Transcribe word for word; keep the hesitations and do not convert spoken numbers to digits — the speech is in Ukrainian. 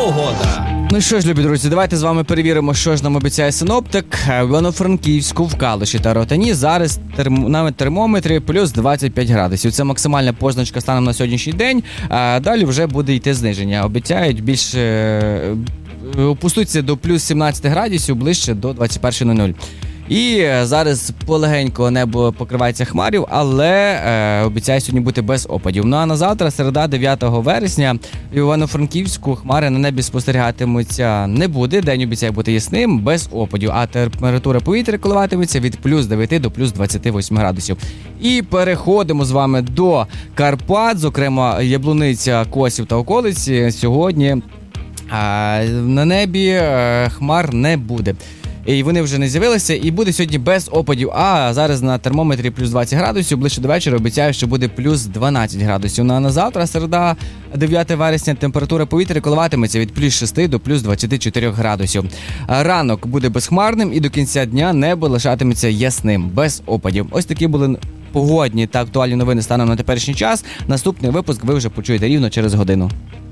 Погода. Ну що ж, любі друзі, давайте з вами перевіримо, що ж нам обіцяє синоптик. В Івано-Франківську, в Калуші та Ротані зараз терм... на термометрі плюс двадцять п'ять градусів. Це максимальна позначка станом на сьогоднішній день, а далі вже буде йти зниження. Обіцяють більше опуститися до плюс сімнадцять градусів, ближче до двадцять перша нуль нуль. І зараз полегенько небо покривається хмарів, але е, обіцяє сьогодні бути без опадів. Ну а на завтра, середа, дев'ятого вересня, в Івано-Франківську хмари на небі спостерігатимуться не буде. День обіцяє бути ясним, без опадів, а температура повітря коливатиметься від плюс дев'ять до плюс двадцять вісім градусів. І переходимо з вами до Карпат, зокрема Яблуниця, Косів та околиці. Сьогодні е, на небі е, хмар не буде. І вони вже не з'явилися, і буде сьогодні без опадів. А зараз на термометрі плюс двадцять градусів, ближче до вечора обіцяю, що буде плюс дванадцять градусів. Ну а на завтра, середа, дев'ятого вересня, температура повітря коливатиметься від плюс шість до плюс двадцять чотири градусів. Ранок буде безхмарним і до кінця дня небо лишатиметься ясним, без опадів. Ось такі були погодні та актуальні новини станом на теперішній час. Наступний випуск ви вже почуєте рівно через годину.